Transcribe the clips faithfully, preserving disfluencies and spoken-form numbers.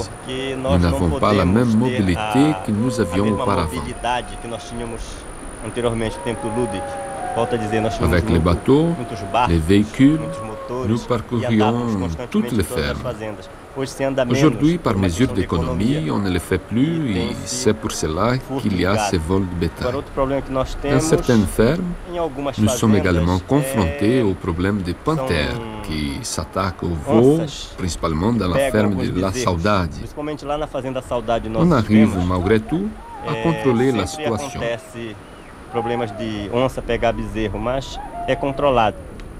Nous n'avons pas la même mobilité que nous avions auparavant. Avec les bateaux, les véhicules, nous parcourions toutes les fermes. Aujourd'hui, par mesure d'économie, on ne le fait plus et c'est pour cela qu'il y a ces vols de bétail. Dans certaines fermes, nous sommes également confrontés au problème des panthères qui s'attaquent aux veaux, principalement dans la ferme de La Saudade. On arrive malgré tout à contrôler la situation. Problemas de onça pegar bezerro, mas é controlado.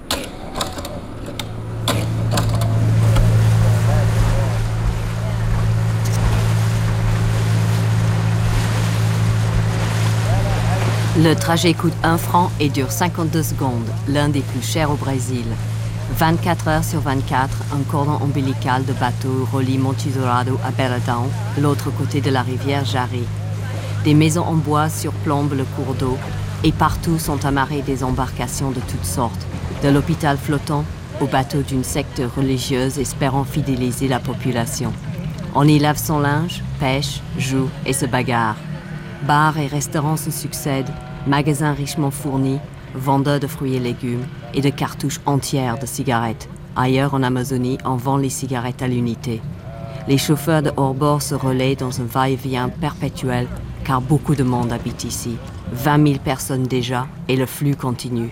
Le trajet coûte un franc et dure cinquante-deux secondes, l'un des plus chers au Brésil. vingt-quatre heures sur vingt-quatre, un cordon ombilical de bateaux relie Monte Dourado à Beradão, l'autre côté de la rivière Jari. Des maisons en bois surplombent le cours d'eau et partout sont amarrées des embarcations de toutes sortes, de l'hôpital flottant aux bateaux d'une secte religieuse espérant fidéliser la population. On y lave son linge, pêche, joue et se bagarre. Bars et restaurants se succèdent, magasins richement fournis, vendeurs de fruits et légumes et de cartouches entières de cigarettes. Ailleurs en Amazonie, on vend les cigarettes à l'unité. Les chauffeurs de hors-bord se relaient dans un va-et-vient perpétuel car beaucoup de monde habite ici. vingt mille personnes déjà, et le flux continue.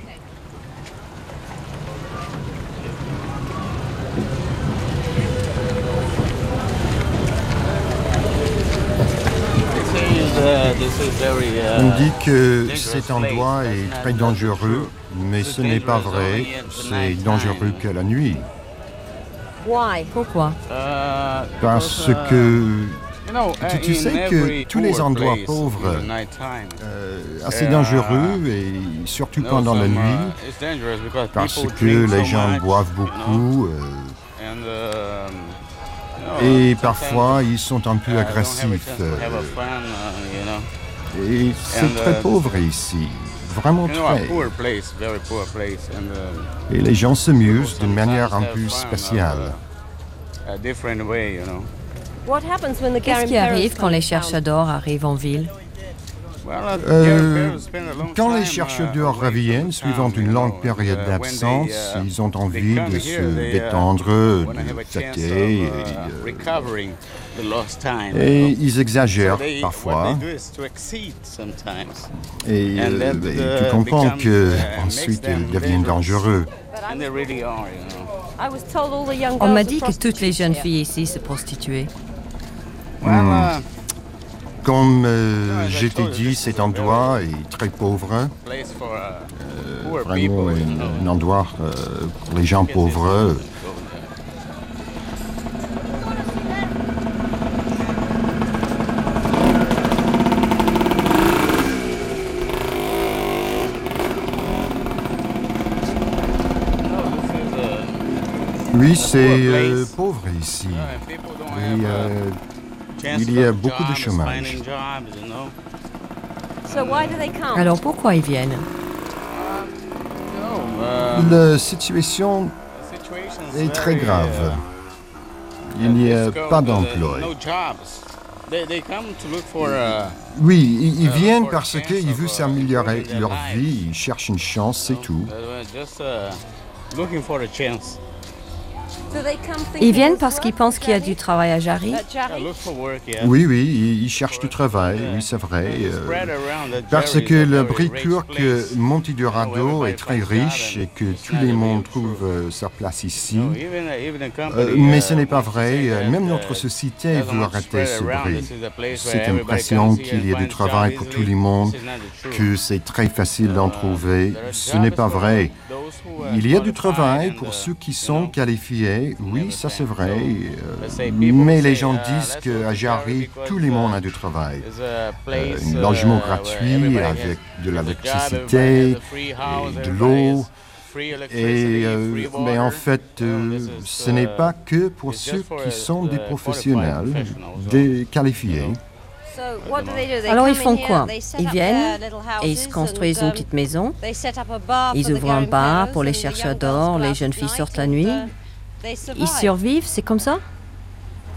On dit que cet endroit est très dangereux, mais ce n'est pas vrai. C'est dangereux que la nuit. Pourquoi? Parce que tu, tu sais que tous les endroits pauvres, euh, assez dangereux, et surtout pendant la nuit, parce que les gens boivent beaucoup, euh, et parfois ils sont un peu agressifs. Euh, et c'est très pauvre ici, vraiment très. Et les gens s'amusent d'une manière un peu spéciale. Qu'est-ce qui arrive quand les chercheurs d'or arrivent en ville? Euh, quand les chercheurs d'or reviennent, suivant une longue période d'absence, ils ont envie de se détendre, de fêter, et, euh, et ils exagèrent parfois. Et, euh, et tu comprends qu'ensuite ils deviennent dangereux. On m'a dit que toutes les jeunes filles ici se prostituaient. Hmm. Comme euh, je t'ai dit, cet endroit est très pauvre. Euh, vraiment un, un endroit euh, pour les gens pauvres. Oui, c'est euh, pauvre ici. Et, euh, il y a beaucoup de chômage. Alors pourquoi ils viennent? La situation est très grave. Il n'y a pas d'emploi. Oui, ils viennent parce qu'ils veulent s'améliorer leur vie, ils cherchent une chance, c'est tout. Ils viennent parce qu'ils pensent qu'il y a du travail à Jari? Oui, oui, ils cherchent du travail, oui, c'est vrai. Euh, parce que la bricoleur que Monte Dourado est très riche et que tout le monde trouve euh, sa place ici. Euh, mais ce n'est pas vrai, même notre société veut arrêter ce bruit. Cette impression qu'il y a du travail pour tout le monde, que c'est très facile d'en trouver, ce n'est pas vrai. Il y a du travail pour ceux qui sont qualifiés, oui, ça c'est vrai, euh, mais les gens disent qu'à Jari, tout le monde a du travail. Euh, un logement gratuit avec de l'électricité et de l'eau. Et, euh, mais en fait, euh, ce n'est pas que pour ceux qui sont des professionnels, des qualifiés. Alors ils font quoi? Ils viennent et ils se construisent une petite maison. Ils ouvrent un bar pour les chercheurs d'or, les jeunes filles sortent la nuit. Ils survivent, c'est comme ça?